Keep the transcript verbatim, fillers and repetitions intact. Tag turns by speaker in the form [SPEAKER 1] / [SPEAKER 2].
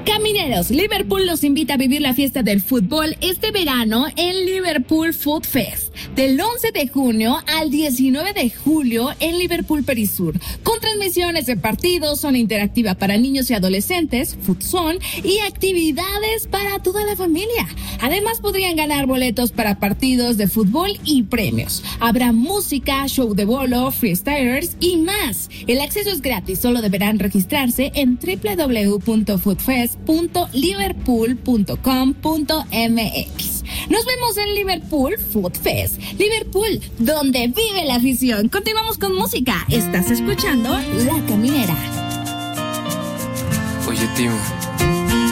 [SPEAKER 1] Camineros, Liverpool los invita a vivir la fiesta del fútbol este verano en Liverpool Food Fest, del once de junio al diecinueve de julio en Liverpool Perisur, con transmisiones de partidos, zona interactiva para niños y adolescentes, futsal y actividades para toda la familia. Además podrían ganar boletos para partidos de fútbol y premios. Habrá música, show de bolo, freestylers y más. El acceso es gratis, solo deberán registrarse en doble u doble u doble u punto foodfest punto liverpool punto com punto m x. Nos vemos en Liverpool Food Fest, Liverpool, donde vive la afición. Continuamos con música. Estás escuchando La Caminera.
[SPEAKER 2] Oye, Timo,